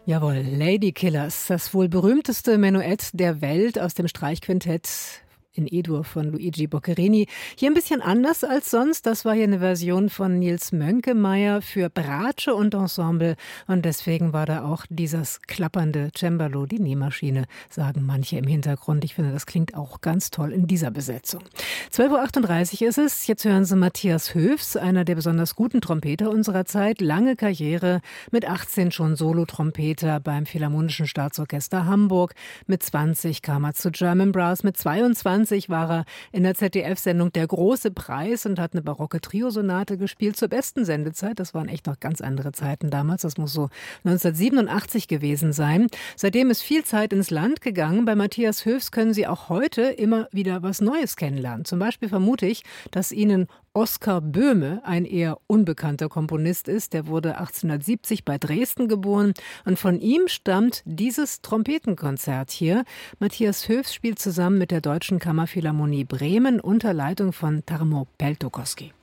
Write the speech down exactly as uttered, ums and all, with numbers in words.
Jawohl, Lady Killers, das wohl berühmteste Menuett der Welt aus dem Streichquintett in E-Dur von Luigi Boccherini. Hier ein bisschen anders als sonst. Das war hier eine Version von Nils Mönkemeyer für Bratsche und Ensemble. Und deswegen war da auch dieses klappernde Cembalo, die Nähmaschine, sagen manche im Hintergrund. Ich finde, das klingt auch ganz toll in dieser Besetzung. zwölf Uhr achtunddreißig ist es. Jetzt hören Sie Matthias Höfs, einer der besonders guten Trompeter unserer Zeit. Lange Karriere, mit achtzehn schon Solo-Trompeter beim Philharmonischen Staatsorchester Hamburg. Mit zwanzig kam er zu German Brass. Mit zweiundzwanzig war er in der Z D F-Sendung Der große Preis und hat eine barocke Triosonate gespielt zur besten Sendezeit. Das waren echt noch ganz andere Zeiten damals. Das muss so neunzehnhundertsiebenundachtzig gewesen sein. Seitdem ist viel Zeit ins Land gegangen. Bei Matthias Höfs können Sie auch heute immer wieder was Neues kennenlernen. Zum Beispiel vermute ich, dass Ihnen Oskar Böhme ein eher unbekannter Komponist ist. Der wurde achtzehnhundertsiebzig bei Dresden geboren und von ihm stammt dieses Trompetenkonzert hier. Matthias Höfs spielt zusammen mit der Deutschen Kammerphilharmonie Bremen unter Leitung von Tarmo Peltokoski.